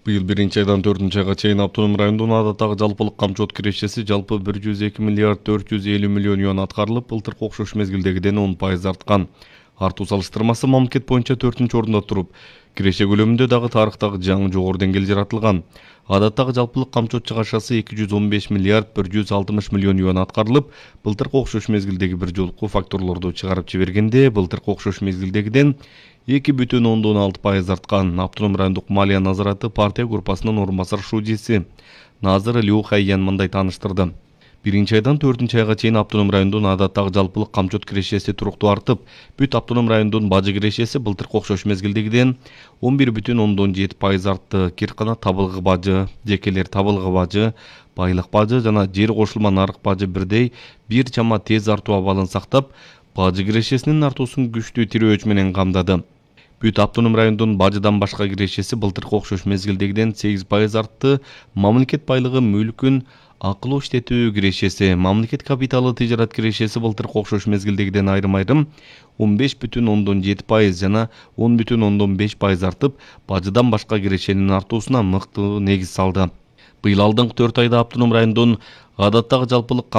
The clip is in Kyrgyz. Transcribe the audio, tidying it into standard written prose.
Быйыл 1-айдан 4-айга чейин автоном райондун адаттагы жалпылык камчылык кирешеси жалпы 102 миллиард 450 миллион юан аткарылып, былтыркы окшош мезгилдегиден 10% арткан. Артуу салыштырмасы мамлекет боюнча 4-орунда туруп, киреше көлөмүндө дагы тарыхтагы жаңы жогору деңгээл жаратылган. Адаттагы жалпылык камчылык чыгашасы 215 миллиард 160 миллион юан аткарылып, былтыркы окшош мезгилдеги бир жолку факторлорду чыгарып жибергенде, былтыркы окшош мезгилдегиден 2,6% арткан. Автоном райондук малия назараты партия группасынын орун басар шудиси Назыр Лю Хайян мындай тааныштырды. 1-айдан 4-айга чейин автоном райондун адаттагы жалпылык камчылык кирешеси туруктуу артып, бүт автоном райондун бажы кирешеси былтыркы окшош мезгилдегиден 11,7% артты. Киркана табылгы бажы, жекелер табылгы бажы, байлык бажы жана жер кошулма нарык бажы бирдей бир чама тез артуу абалын сактап, бажы кирешесинин артуусун күчтүү тирөөч менен камдады. Бүт автоном райондун бажыдан башка кирешеси былтыркы окшош мезгилдегиден 8% артты. Мамлекет байлыгы мүлкүн акылуу иштетүү кирешеси, мамлекет капиталы тижарат кирешеси былтыркы окшош мезгилдегиден айрым-айрым 15,7% жана 10,5% артып, бажыдан башка кирешенин артуусуна мыкты негиз салды. Быйыл алдыңкы 4 айда автоном райондун адаттагы жалпылык